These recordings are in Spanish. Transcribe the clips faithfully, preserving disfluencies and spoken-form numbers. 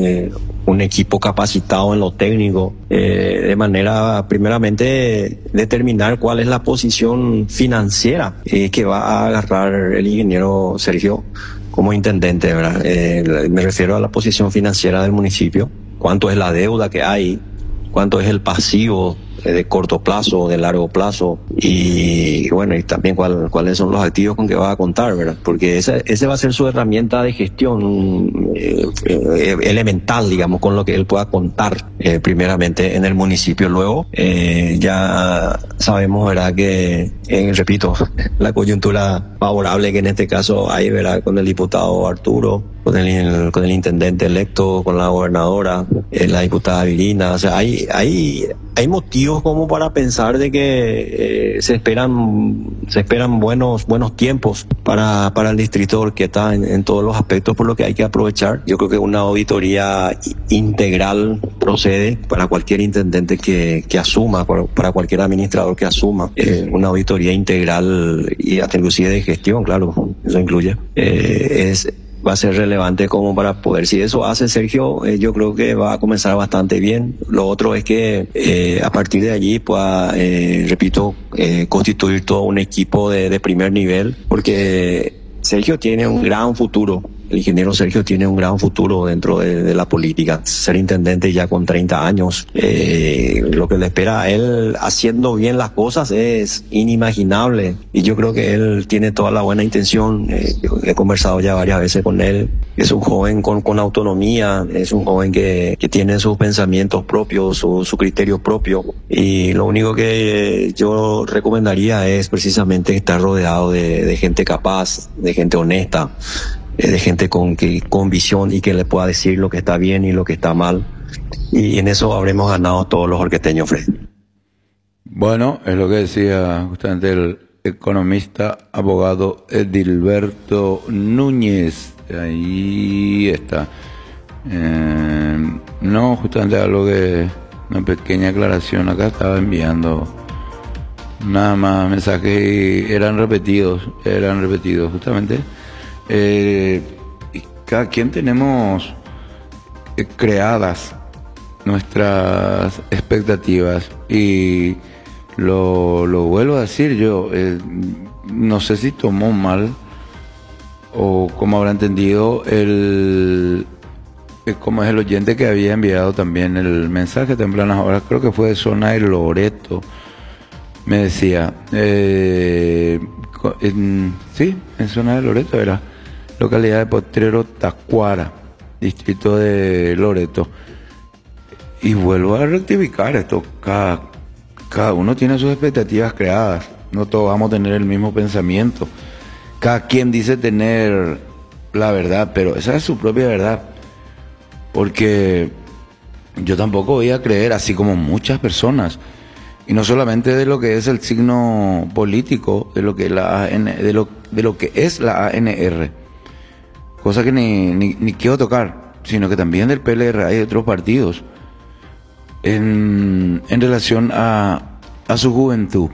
eh, un equipo capacitado en lo técnico, eh, de manera, primeramente, determinar cuál es la posición financiera eh, que va a agarrar el ingeniero Sergio como intendente, ¿verdad? Eh, me refiero a la posición financiera del municipio, cuánto es la deuda que hay, cuánto es el pasivo de corto plazo, de largo plazo, y bueno, y también cuál, cuáles son los activos con que va a contar, ¿verdad? Porque ese, ese va a ser su herramienta de gestión eh, eh, elemental, digamos, con lo que él pueda contar eh, primeramente en el municipio. Luego, eh, ya sabemos, ¿verdad?, que, eh, repito, la coyuntura favorable que en este caso hay, ¿verdad?, con el diputado Arturo, con el, con el intendente electo, con la gobernadora, eh, la diputada Virina. O sea, hay, hay, hay motivos como para pensar de que eh, se esperan, se esperan buenos, buenos tiempos para, para el distrito de Horqueta en, en todos los aspectos, por lo que hay que aprovechar. Yo creo que una auditoría integral procede para cualquier intendente que, que asuma, para cualquier administrador que asuma, eh, una auditoría integral y hasta inclusive de gestión, claro, eso incluye, eh, es va a ser relevante como para poder, si eso hace Sergio, eh, yo creo que va a comenzar bastante bien. Lo otro es que eh, a partir de allí pueda, eh, repito, eh, constituir todo un equipo de, de primer nivel, porque Sergio tiene un gran futuro. El ingeniero Sergio tiene un gran futuro dentro de, de la política. Ser intendente ya con treinta años, eh, lo que le espera a él haciendo bien las cosas es inimaginable. Y yo creo que él tiene toda la buena intención. Eh, yo he conversado ya varias veces con él. Es un joven con, con autonomía, es un joven que, que tiene sus pensamientos propios, su, su criterio propio. Y lo único que yo recomendaría es precisamente estar rodeado de, de gente capaz, de gente honesta, de gente con, que, con visión y que le pueda decir lo que está bien y lo que está mal. Y en eso habremos ganado todos los horqueteños, Fred. Bueno, es lo que decía justamente el economista, abogado Edilberto Núñez. Ahí está. Eh, no, justamente algo que, una pequeña aclaración acá estaba enviando. Nada más mensajes y eran repetidos, eran repetidos justamente. Eh, cada quien tenemos eh, creadas nuestras expectativas y lo, lo vuelvo a decir yo, eh, no sé si tomó mal o cómo habrá entendido el eh, cómo es el oyente que había enviado también el mensaje tempranas horas, creo que fue de zona de Loreto, me decía eh, en, sí, en zona de Loreto era localidad de Potrero Tacuara, distrito de Loreto. Y vuelvo a rectificar esto, cada, cada uno tiene sus expectativas creadas, no todos vamos a tener el mismo pensamiento, cada quien dice tener la verdad, pero esa es su propia verdad, porque yo tampoco voy a creer, así como muchas personas, y no solamente de lo que es el signo político, de lo que, la A N, de lo, de lo que es la A N R, cosa que ni, ni, ni quiero tocar, sino que también del P L R hay otros partidos, en, en relación a, a su juventud.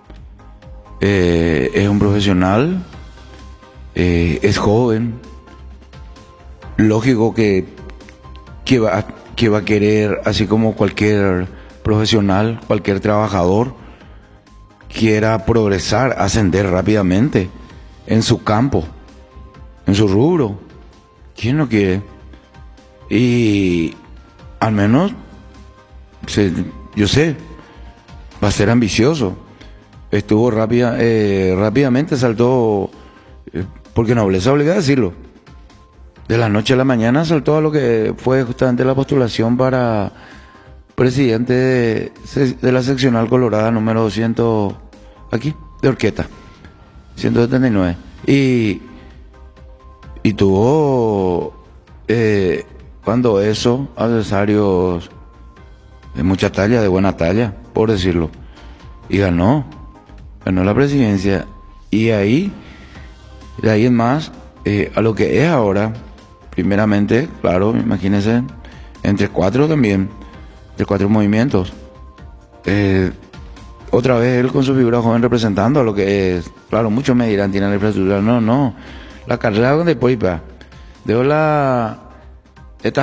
Eh, es un profesional, eh, es joven, lógico que, que, va, que va a querer, así como cualquier profesional, cualquier trabajador, quiera progresar, ascender rápidamente en su campo, en su rubro. ¿Quién no quiere? Y al menos, se, yo sé, va a ser ambicioso. Estuvo rápida, eh, rápidamente, saltó, eh, porque nobleza obliga a decirlo. De la noche a la mañana saltó a lo que fue justamente la postulación para presidente de, de la seccional colorada número doscientos, aquí, de Horqueta, ciento setenta y nueve. Y... Y tuvo, eh, cuando eso, adversarios de mucha talla, de buena talla, por decirlo. Y ganó, ganó la presidencia. Y ahí, de ahí en más, eh, a lo que es ahora, primeramente, claro, imagínense, entre cuatro también, entre cuatro movimientos. Eh, otra vez él con su figura joven representando a lo que es, claro, muchos me dirán, tiene la infraestructura. No, no. La carrera de Poipa, debo la,